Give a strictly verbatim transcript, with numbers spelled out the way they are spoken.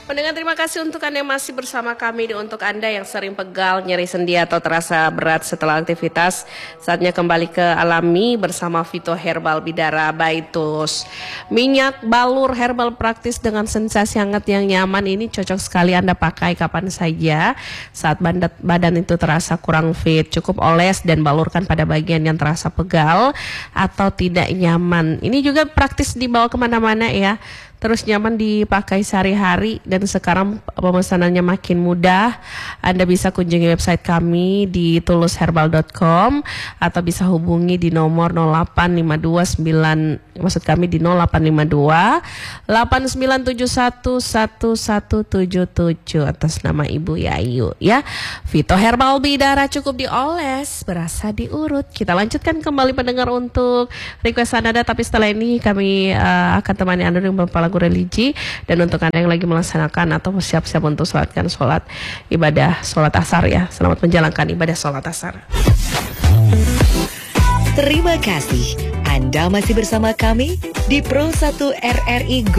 Pendengar, terima kasih untuk Anda yang masih bersama kami. Untuk Anda yang sering pegal, nyeri sendi atau terasa berat setelah aktivitas, saatnya kembali ke alami bersama Vito Herbal Bidara Baitus. Minyak balur herbal praktis dengan sensasi hangat yang nyaman ini cocok sekali Anda pakai kapan saja saat badan, badan itu terasa kurang fit. Cukup oles dan balurkan pada bagian yang terasa pegal atau tidak nyaman. Ini juga praktis dibawa kemana-mana ya. Terus nyaman dipakai sehari-hari dan sekarang pemesanannya makin mudah. Anda bisa kunjungi website kami di tulus herbal dot com atau bisa hubungi di nomor nol delapan lima dua sembilan maksud kami di nol delapan lima dua delapan sembilan tujuh satu satu satu tujuh tujuh atas nama Ibu Yayu ya. Vito Herbal Bidara cukup dioles, berasa diurut. Kita lanjutkan kembali pendengar untuk request Anda, tapi setelah ini kami uh, akan temani Anda dengan beberapa lagu religi. Dan untuk Anda yang lagi melaksanakan atau siap-siap untuk sholatkan sholat ibadah sholat asar ya, selamat menjalankan ibadah sholat asar. Terima kasih Anda masih bersama kami di Pro satu R R I